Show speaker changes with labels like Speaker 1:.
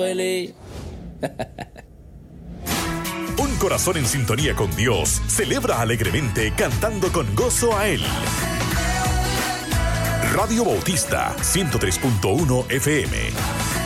Speaker 1: Un corazón en sintonía con Dios celebra alegremente cantando con gozo a Él. Radio Bautista 103.1 FM.